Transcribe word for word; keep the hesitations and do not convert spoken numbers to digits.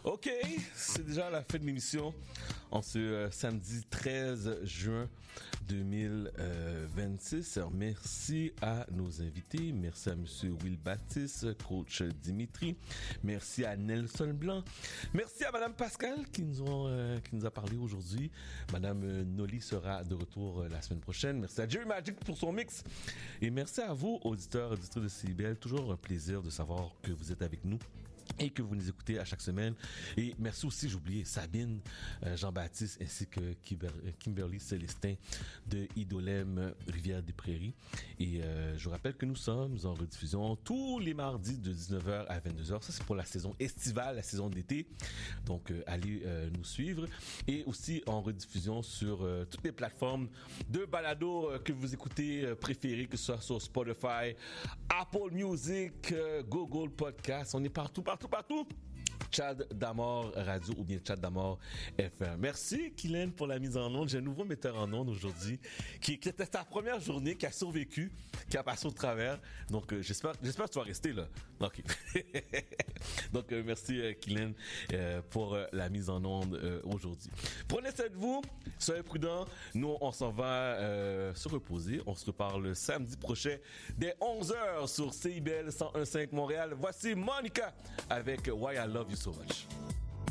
OK, c'est déjà la fin de l'émission en ce euh, samedi treize juin deux mille vingt-six. Alors, merci à nos invités. Merci à Monsieur Will Baptiste, coach Dimitri. Merci à Nelson Blanc. Merci à Madame Pascal qui nous, ont, euh, qui nous a parlé aujourd'hui. Madame euh, Noli sera de retour euh, la semaine prochaine. Merci à Jerry Magic pour son mix. Et merci à vous, auditeurs, auditeurs de C I B L. Toujours un plaisir de savoir que vous êtes avec nous et que vous nous écoutez à chaque semaine. Et merci aussi, j'ai oublié, Sabine, euh, Jean-Baptiste ainsi que Kimber- Kimberly Célestin de Idolem Rivière-des-Prairies. Et euh, je vous rappelle que nous sommes en rediffusion tous les mardis de dix-neuf heures à vingt-deux heures. Ça, c'est pour la saison estivale, la saison d'été. Donc, euh, allez euh, nous suivre. Et aussi en rediffusion sur euh, toutes les plateformes de balado euh, que vous écoutez euh, préférées, que ce soit sur Spotify, Apple Music, euh, Google Podcast. On est partout, partout, partout. Chad Damor Radio ou bien Chad Damor F M. Merci, Kylen, pour la mise en onde. J'ai un nouveau metteur en onde aujourd'hui qui, qui était sa première journée, qui a survécu, qui a passé au travers. Donc, euh, j'espère, j'espère que tu vas rester là. OK. Donc, euh, merci, euh, Kylen, euh, pour euh, la mise en onde euh, aujourd'hui. Prenez soin de vous, soyez prudents. Nous, on s'en va euh, se reposer. On se reparle samedi prochain dès onze heures sur C I B L cent un virgule cinq Montréal. Voici Monica avec Why I Love You So Much.